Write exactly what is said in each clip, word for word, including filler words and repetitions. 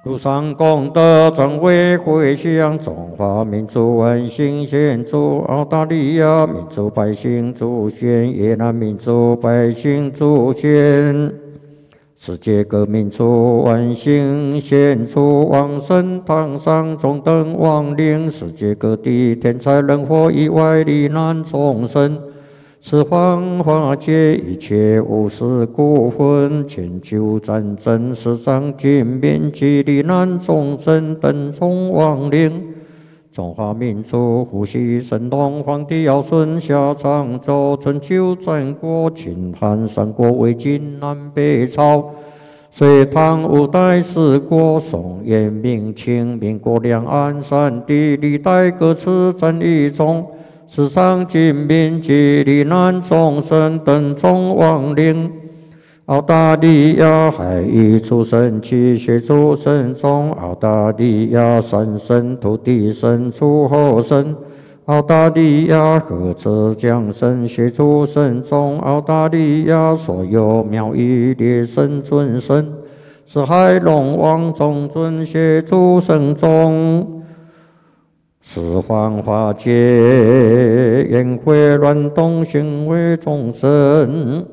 路上功德转为回向中华民族万幸献祝澳大利亚民族百姓祖先、越南民族百姓祖先。世界各民族万幸献出往生堂上中等亡灵，世界各地天灾人祸意外罹难众生，此方化解一切无事故分，千秋战争死伤尽免及罹难众生等众亡灵。中华民族呼吸神龙皇帝尧舜夏商周春秋战国秦汉三国魏晋南北朝隋唐五代十国宋元明清民国两岸三地历代各自战役中世上尽民及罹难众生等众亡灵。澳大利亚海域出生气血出生中，澳大利亚山生土地生出后生，澳大利亚河浙江生血出生中，澳大利亚所有庙宇列生尊生，四海龙王众尊血出生中。四方化解宴会乱动行为众生。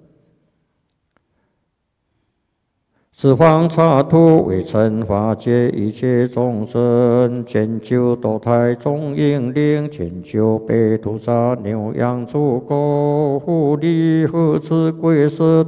四方刹土为尘化解一切众生，千秋堕胎众英灵，千秋北土沙牛羊猪狗狐狸鹤子龟蛇